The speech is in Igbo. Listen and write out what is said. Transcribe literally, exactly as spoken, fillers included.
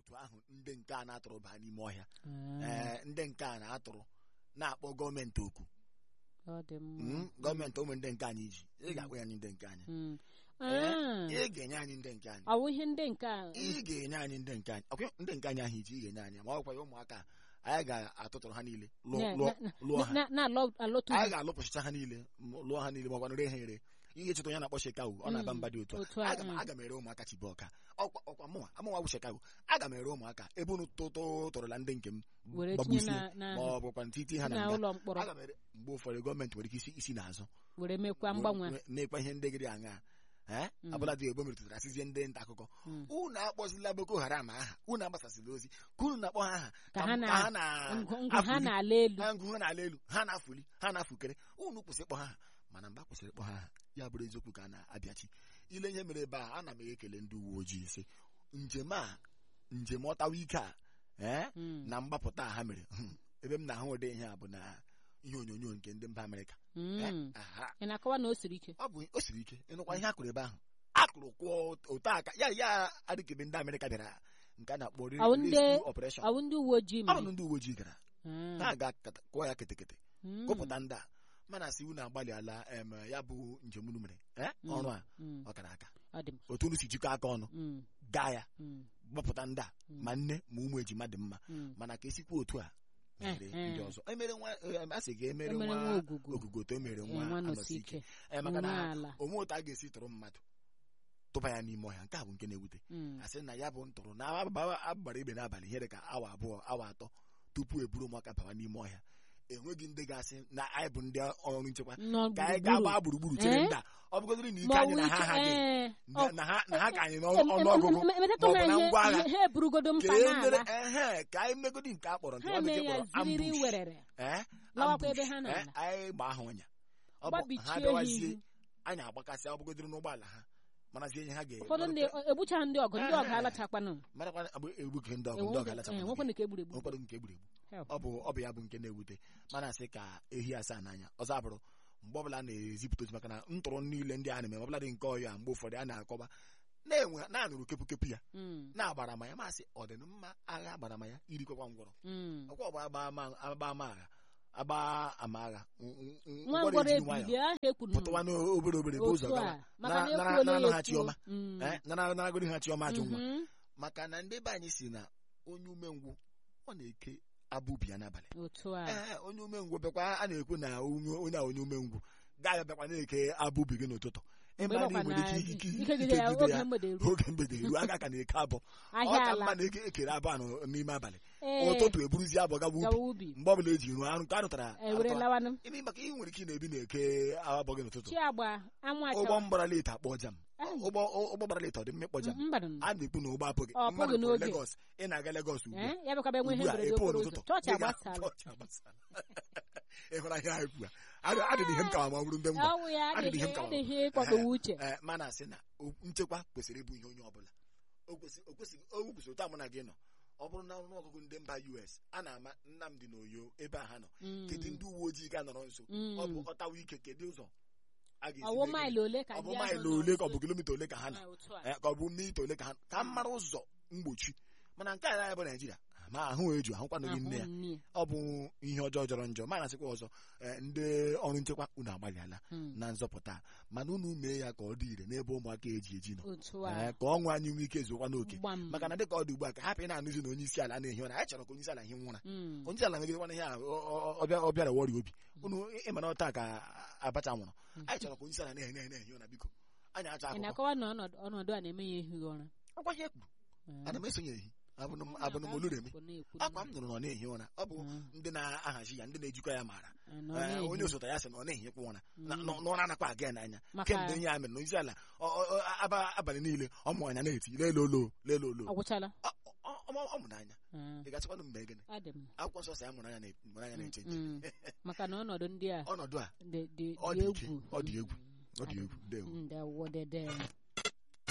otu ahụ ndị nke a na-atụrụ baa n'ime ọhịa ee ndị nke a na-atụrụ na-akpọ gọọmenti oku gọọmenti ụmụ ndị nke anyị ji ị ga-akpọ ya anyị ndị nke anyị ị ga-enye anyị ndị nke anyị ị ga-enye anyị ndị nke anyị ọkwa ndị nke anyị ahụ iji ị ga-enye anyị ma ọ kwaghị ụmụaka anyị ga-atụtụrụ ha niile lụọ ha anyị ga-alụpụchicha ha niile lụọ ha niile ma ọkwa ree ha ere ihe cheta onye na-akpọ Shekago ọ na-aba mba dị otu a aga m ere ụmụaka Chibọka ọkwa mụnwa amụnwa bụ Shekago aga m ere ụmụaka ebe unu tụtụ tụrụla ndị nke m gbagbusie ma ọ bụkwa ntiti ha na nga aga m ere mgbe ụfọdụ gọọmenti nwere ike isi isi n'azụ mekwa ihe ndị gịrị aṅa ee abụla dị egbo meritụtara asịzie ndị nta akụkọ unu akpọzila Boko Haram aha unu agbasasịla ozi ka unu na-akpọ ha aha ka ha na-ala elu ha na-afụli ha na-afụkere unu kwụsị ịkpọ ha aha mana mgbe a kwụsịrị ịkpọ ha aha ya bụrụ eziokwu ka a na-abịachi ile ihe mere ebe a ana m ekele ndị uwe ojii sị njem a njem ọtawa ike a ee na mgbapụta ha mere ebe m na-ahụ ụdị ihe a bụ na ihe onyonyo nke ndị mba Amerịka ọ bụ o siri ike ịnụkwa ihe a kụrụ ebe ahụ akụrụ kwụọ otu aka ya ya adịkebe ndị Amerịka bịara nke a na-akpọ rescue operation ọ bụ ndị uwe ojii gara ha ga kụọ ya ketekete kụpụta ndị a mana si unu agbalịala ya bụ njem unu mere ọrụ a ọ kara aka otu unu si jikọ aka ọnụ gaa ya gbapụta ndị a ma nne ma ụmụ ejima dị mma mana ka esikwa otu a ndị ọzọ emere nwa asị ga emere nwa ogugo to emere nwa anọsi ike maka na onwe otu a ga-esi tụrụ mmadụ tụba ya n'ime ọhịa nke a bụ nke na-ewute asị na ya bụ ntụrụ na agbara igbe n'abalị ihe dị ka awa abụọ awa atọ tupu eburu ụmụaka bawa n'ime ọhịa enweghị ndị ga-asị na anyị bụ ndị ọrụ nchekwa ka anyị ga-agba gburugburu chere ndị a ọ bụgodịrị na ike anyị na ha ha na ha ka anyị n'ọnụọgụgụ maọbụ na ngwa agha ehe ka anyị megodi nke a kpọrọ nke nwa bekee kpọrọ ambush anyị gbaa ha ọnya ha bịawazie anyị agbakasị ọ bụgodịrị n'ụgbọala ha marazie ihe ha ga-egbucha ndị ọgụ ndị ọgụ alachakwanụ marakwa egbuke ndị ọgụ ndị ọgụ alachakwanụ ụfọdụ nke egburu egbu ọ bụ ọ bụ ya bụ nke na-ewute mana asị ka ehi asaa n'anya ọzọ abụrụ mgbe ọbụla na-ezipụta ozi maka na ntụrụ niile ndị a na-eme ọbụla dị nke ọya mgbe ụfọdụ a na-akọba na-enwe na-anụrụ kepụkepụ ya na-agbara ma ya masị ọ dị mma agha agbara ma ya irikwakwa ngwọrọ ọkwa ọgba agba ama agha agba ama agha pụtawa n'obere obere bụ ụzọ gawa nara chiọma naragoro ha chiọma ajụ nwa maka na ndị be anyị si na onye umengwụ ọ na-eke abụbi ya n'abalị ee onye umengwụ bịakwa a na-ekwu na onye a onye umengwụ gaa bịakwa na-eke abụbi gị n'ụtụtụ ịma na nwere ike ike ya oge mgbede ruo aka ka na-eke abụọ ọ ka mma na-ekere abụọ anụ n'ime abalị ụtụtụ eburuzi abụọ gaba ubi mgbe ọbụla eji ruo arụ nke a rụtara ime maka ihe nwere ike na-ebi na-eke abụọ gị n'ụtụtụ ụgbọ mgbara leta akpọ jam ụgbọ gbara leta ọ dị mmekpọ jam a na-ekwu na ụgbọ apụghị mmadụ pụrụ Legọs ị na-aga Legọs ugbu a ịpụ n'ụtụtụ ị hụrụ ahịa ekwu adịghị ihe m kawa ma ọ bụrụ ndị ngwa adịghị ihe m kawa mana asị na nchekwa kwesịrị ịbụ ihe onye ọbụla o kwesịrị otu amụ na gị nọ ọ bụrụ na ọnụọgụgụ ndị mba U S a na-ama Nnamdị na Oyo ebe a ha nọ kedu ndị uwe ojii ga-anọrọ nso ọ bụ ọtawa ike kedu ụzọ ọ bụ maịlụ ole ka ọ bụ kilomita ole ka ha nọ ka ọ bụ mita ole ka ha ka mara ụzọ mgbochi mana nke a bụ Naịjirịa ma ahụ eju ahụkwanụghị nne ya ọ bụ ihe ọjọọ jọrọ njọ ma na-asịkwa ọzọ ndị ọrụ nchekwa unu agbalịala na nzọpụta mana unu mee ya ka ọ dị ire n'ebe ụmụaka eji eji nọ ka ọnwụ anyị nwee ike zụkwa n'oke maka na dịka ọ dị ugbu a ka hapụ ị na-anụzi na onye isi ala na-ehi ụra anyị chọrọ ka onye isi ala hi nwụra onye isi ala megidekwana ihe ọ bịara wọrị obi unu ịmara ọta ka Abacha nwụrụ anyị chọrọ ka onye isi ala na-ehi na-ehi ụra biko anyị achọ akụkọ ọkwa ihe kwuru ana m esonyeghị abụnụmoluremi akwa m nụrụ na ọ na-ehi ụra ọ bụ ndị na-ahazi ya ndị na-ejikọ ya maara onye osote ya sị na ọ na-ehikwa ụra n'ụra anakwa aga ya n'anya kemgbe ihe ya mere na isi ala abalị niile ọ mụ anya na-eti lelolo lelolo ọ mụ n'anya ị gasịkwanụ mgbe gịnị akwụkwọ nsọ ya mụrụ anya na-eche nche maka na ọnọdụ ndị a ọnọdụ a ọ dị egwu ọ dị egwu ọ dị egwu